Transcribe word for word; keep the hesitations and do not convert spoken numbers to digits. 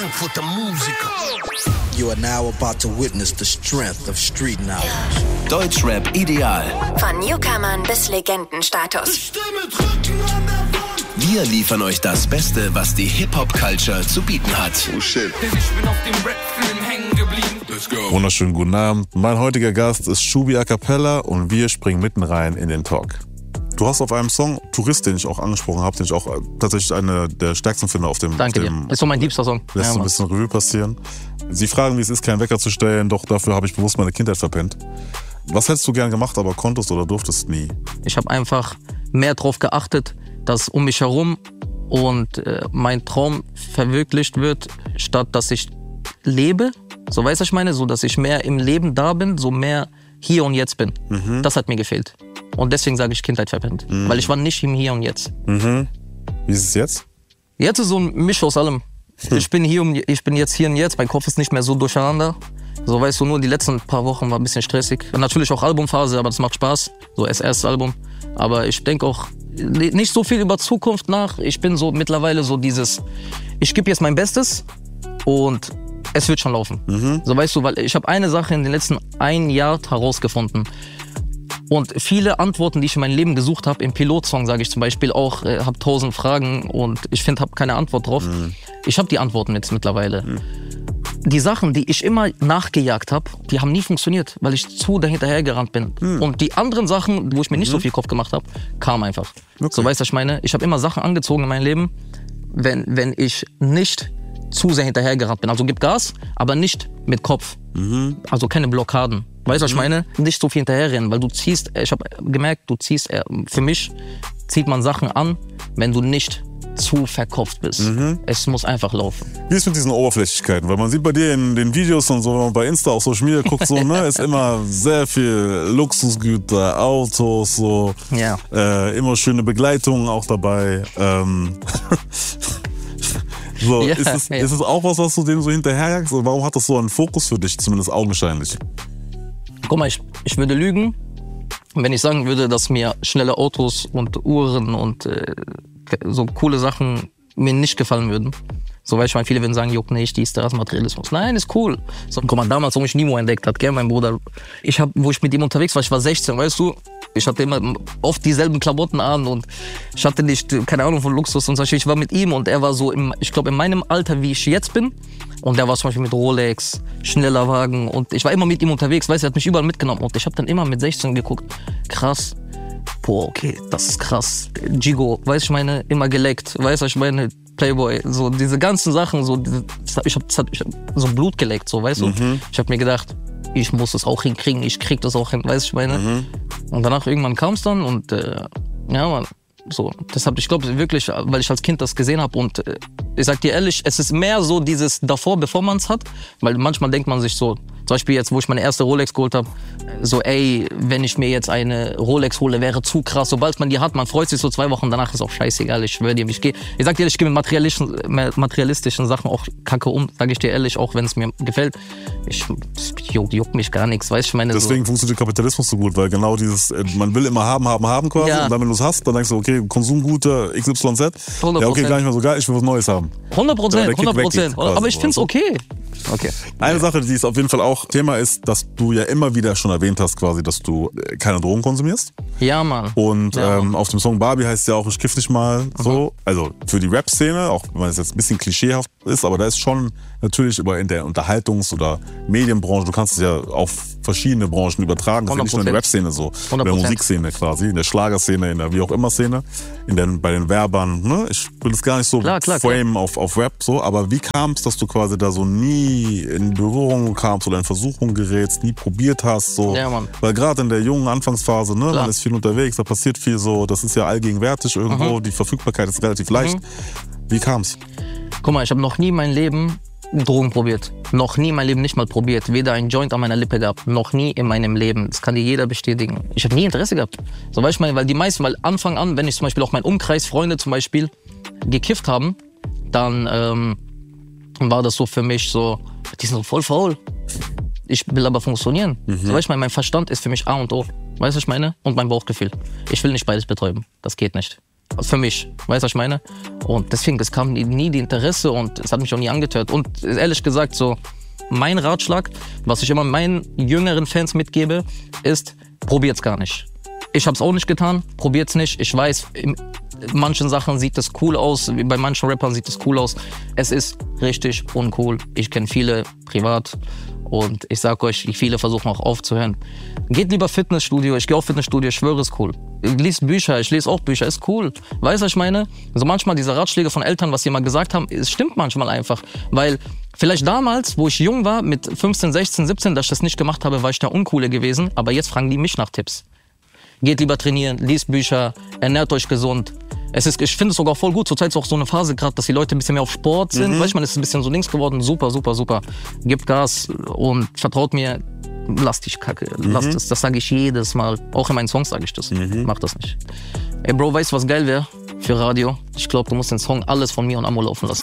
Frankfurter Musiker. You are now about to witness the strength of street knowledge. Deutschrap ideal. Von Newcomern bis Legendenstatus. Wir liefern euch das Beste, was die Hip-Hop-Culture zu bieten hat. Oh shit. Denn ich bin auf dem Rap-Film hängen geblieben. Let's go. Wunderschönen guten Abend. Mein heutiger Gast ist Shubi A Cappella und wir springen mitten rein in den Talk. Du hast auf einem Song Tourist, den ich auch angesprochen habe, den ich auch tatsächlich eine der stärksten finde auf dem... Danke auf dem, dir. Ist so mein liebster Song. Lässt Ja, so ein bisschen Revue passieren. Sie fragen, wie es ist, keinen Wecker zu stellen, doch dafür habe ich bewusst meine Kindheit verpennt. Was hättest du gern gemacht, aber konntest oder durftest nie? Ich habe einfach mehr drauf geachtet, dass um mich herum und äh, mein Traum verwirklicht wird, statt dass ich lebe. So, weißt du, was ich meine? So, dass ich mehr im Leben da bin, so mehr hier und jetzt bin. Mhm. Das hat mir gefehlt. Und deswegen sage ich Kindheit verpennt. Mhm. Weil ich war nicht im Hier und Jetzt. Mhm. Wie ist es jetzt? Jetzt ist so ein Misch aus allem. Hm. Ich bin hier und ich bin jetzt hier und jetzt. Mein Kopf ist nicht mehr so durcheinander. So, weißt du, nur die letzten paar Wochen war ein bisschen stressig. Und natürlich auch Albumphase, aber das macht Spaß. So, das erste Album. Aber ich denke auch nicht so viel über Zukunft nach. Ich bin so mittlerweile so dieses, ich gebe jetzt mein Bestes und es wird schon laufen. Mhm. So, weißt du, weil ich habe eine Sache in den letzten ein Jahr herausgefunden. Und viele Antworten, die ich in meinem Leben gesucht habe, im Pilotsong sage ich zum Beispiel auch, äh, habe tausend Fragen und ich finde, habe keine Antwort drauf. Mhm. Ich habe die Antworten jetzt mittlerweile. Mhm. Die Sachen, die ich immer nachgejagt habe, die haben nie funktioniert, weil ich zu dahinterher gerannt bin. Mhm. Und die anderen Sachen, wo ich mir nicht mhm. so viel Kopf gemacht habe, kamen einfach. Okay. So, weißt du, was ich meine? Ich habe immer Sachen angezogen in meinem Leben, wenn, wenn ich nicht zu sehr hinterher gerannt bin. Also gib Gas, aber nicht mit Kopf. Mhm. Also keine Blockaden. Weißt du, was ich meine? Nicht so viel hinterherrennen, weil du ziehst, ich habe gemerkt, du ziehst, für mich zieht man Sachen an, wenn du nicht zu verkopft bist. Mhm. Es muss einfach laufen. Wie ist mit diesen Oberflächlichkeiten? Weil man sieht bei dir in den Videos und so, wenn man bei Insta auf Social Media guckt, so, ne, ist immer sehr viel Luxusgüter, Autos, so, ja. äh, immer schöne Begleitungen auch dabei. Ähm, so, ja, ist, es, ja. ist es auch was, was du dem so hinterherjagst? Oder warum hat das so einen Fokus für dich, zumindest augenscheinlich? Guck mal, ich, ich würde lügen, wenn ich sagen würde, dass mir schnelle Autos und Uhren und äh, so coole Sachen mir nicht gefallen würden. So, weil ich meine, viele würden sagen, juckt nicht, dies, das, Materialismus. Nein, ist cool. So, guck mal, damals, wo mich Nemo entdeckt hat, gell, mein Bruder, ich hab, wo ich mit ihm unterwegs war, ich war sechzehn, weißt du, ich hatte immer oft dieselben Klamotten an und ich hatte nicht, keine Ahnung von Luxus und so. Ich war mit ihm und er war so, im, ich glaube, in meinem Alter, wie ich jetzt bin. Und der war zum Beispiel mit Rolex, schneller Wagen und ich war immer mit ihm unterwegs, weißt du, er hat mich überall mitgenommen. Und ich habe dann immer mit sechzehn geguckt, krass, boah, okay, das ist krass. Gigo, weißt du, ich meine, immer geleckt, weißt du, ich meine, Playboy, so diese ganzen Sachen, so, diese, ich habe hab so Blut geleckt, so, weißt du. Mhm. Ich habe mir gedacht, ich muss das auch hinkriegen, ich krieg das auch hin, weißt du, ich meine. Mhm. Und danach irgendwann kam es dann und äh, ja, man, so, deshalb, ich glaube wirklich, weil ich als Kind das gesehen habe und äh, ich sag dir ehrlich, es ist mehr so dieses davor, bevor man es hat, weil manchmal denkt man sich so, zum Beispiel jetzt, wo ich meine erste Rolex geholt habe, so ey, wenn ich mir jetzt eine Rolex hole, wäre zu krass. Sobald man die hat, man freut sich so zwei Wochen, danach ist auch scheißegal, ich schwöre dir. Ich, geh, ich sag dir ehrlich, ich gehe mit materialistischen, materialistischen Sachen auch kacke um, sage ich dir ehrlich, auch wenn es mir gefällt. Ich juckt juck mich gar nichts, weißt du, ich meine. Deswegen so. Funktioniert Kapitalismus so gut, weil genau dieses, man will immer haben, haben, haben quasi. Ja. Und dann, wenn du es hast, dann denkst du, okay, Konsumgüter X Y Z. hundert Prozent. Ja, okay, gar nicht mehr so geil, ich will was Neues haben. hundert Prozent, hundert Prozent. Aber ich find's okay. Okay. Eine Sache, die ist auf jeden Fall auch Thema ist, dass du ja immer wieder schon erwähnt hast, quasi, dass du keine Drogen konsumierst. Ja, Mann. Und ja, ähm, Mann. auf dem Song Barbie heißt es ja auch, ich kiff nicht mal so. Mhm. Also für die Rap-Szene, auch wenn es jetzt ein bisschen klischeehaft ist, aber da ist schon natürlich über in der Unterhaltungs- oder Medienbranche, du kannst es ja auf verschiedene Branchen übertragen. Das ist ja nicht nur in der Rap-Szene so, in der Musikszene quasi, in der Schlagerszene, in der wie auch immer Szene, in den, bei den Werbern. Ne? Ich will es gar nicht so klar, klar, frame klar. Auf, auf Rap so, aber wie kam es, dass du quasi da so nie in Berührung kamst oder in Versuchung gerätst, nie probiert hast? So. Ja, Mann. Weil gerade in der jungen Anfangsphase, ne, man ist viel unterwegs, da passiert viel so, das ist ja allgegenwärtig irgendwo, mhm. die Verfügbarkeit ist relativ leicht. Mhm. Wie kam's? Guck mal, ich habe noch nie mein Leben Drogen probiert. Noch nie mein Leben nicht mal probiert. Weder ein Joint an meiner Lippe gehabt. Noch nie in meinem Leben. Das kann dir jeder bestätigen. Ich habe nie Interesse gehabt. So, weißt du, weil die meisten, weil Anfang an, wenn ich zum Beispiel auch mein Umkreis, Freunde zum Beispiel, gekifft haben, dann ähm, war das so für mich so, die sind so voll faul. Ich will aber funktionieren. Mhm. So, weißt du, mein Verstand ist für mich A und O. Weißt du, was ich meine? Und mein Bauchgefühl. Ich will nicht beides betäuben. Das geht nicht. für mich. Weißt du, was ich meine? Und deswegen, das kam nie, nie die Interesse und es hat mich auch nie angetört. Und ehrlich gesagt, so mein Ratschlag, was ich immer meinen jüngeren Fans mitgebe, ist, probiert's gar nicht. Ich hab's auch nicht getan, probiert's nicht. Ich weiß, in manchen Sachen sieht es cool aus, bei manchen Rappern sieht es cool aus. Es ist richtig uncool. Ich kenne viele privat und ich sag euch, viele versuchen auch aufzuhören. Geht lieber Fitnessstudio, ich gehe auch Fitnessstudio, ich schwöre, ist cool. Lies Bücher, ich lese auch Bücher, ist cool. Weißt du, was ich meine? Also manchmal diese Ratschläge von Eltern, was sie mal gesagt haben, es stimmt manchmal einfach. Weil vielleicht damals, wo ich jung war, mit fünfzehn, sechzehn, siebzehn, dass ich das nicht gemacht habe, war ich der Uncoole gewesen. Aber jetzt fragen die mich nach Tipps. Geht lieber trainieren, liest Bücher, ernährt euch gesund. Es ist, ich finde es sogar voll gut. Zurzeit ist auch so eine Phase gerade, dass die Leute ein bisschen mehr auf Sport sind. Mhm. Weißt du, man ist ein bisschen so links geworden. Super, super, super. Gebt Gas und vertraut mir. Lasst dich Kacke. Mhm. Lasst es. Das sage ich jedes Mal. Auch in meinen Songs sage ich das. Mhm. Mach das nicht. Ey Bro, weißt du, was geil wäre für Radio? Ich glaube, du musst den Song Alles von mir und Amo laufen lassen.